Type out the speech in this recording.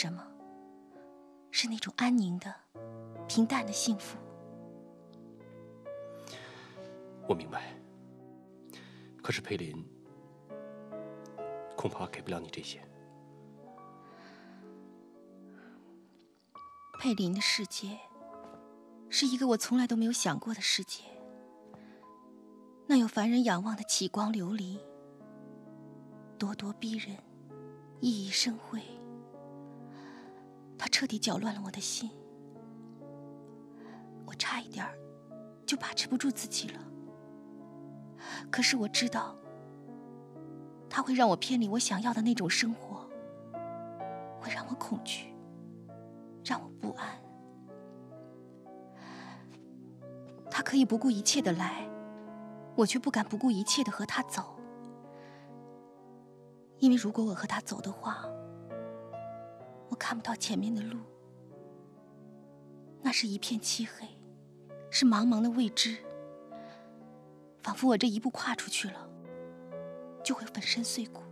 什么，是那种安宁的、平淡的幸福。 我明白，可是裴林恐怕给不了你这些。 佩林的世界是一个我从来都没有想过的世界，那有凡人仰望的奇光琉璃，咄咄逼人，熠熠生辉。它彻底搅乱了我的心，我差一点就把持不住自己了。可是我知道，它会让我偏离我想要的那种生活，会让我恐惧，让我不安。他可以不顾一切的来，我却不敢不顾一切的和他走。因为如果我和他走的话，我看不到前面的路，那是一片漆黑，是茫茫的未知，仿佛我这一步跨出去了，就会粉身碎骨。